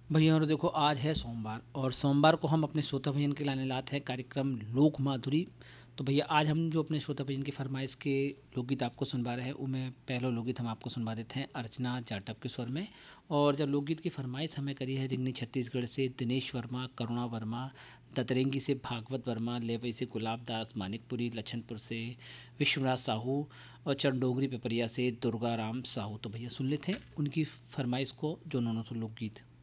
भैया और देखो, आज है सोमवार और सोमवार को हम अपने श्रोता भजन के लाने लाते हैं कार्यक्रम लोक माधुरी। तो भैया आज हम जो अपने श्रोता भजन की फरमाइश के लोकगीत आपको सुनवा रहे हैं, उनमें पहला लोकगीत हम आपको सुनवा देते हैं अर्चना जाटव के स्वर में। और जब लोकगीत की फरमाइश हमें करी है रिंगनी छत्तीसगढ़ से दिनेश वर्मा, करुणा वर्मा, दतरेंगी से भागवत वर्मा, लेवई से गुलाब दास, मानिकपुरी लछनपुर से विश्वनाथ साहू और चंडोगरी पिपरिया से दुर्गा राम साहू। तो भैया सुन लेते हैं उनकी फरमाइश को, जो उन्होंने लोकगीत